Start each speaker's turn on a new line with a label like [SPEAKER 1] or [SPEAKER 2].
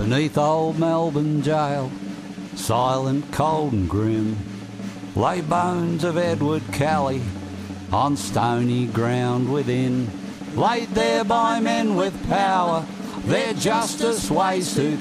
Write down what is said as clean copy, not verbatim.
[SPEAKER 1] Beneath old Melbourne jail, silent, cold and grim, lay bones of Edward Kelly on stony ground within, laid there by men with power, their justice ways too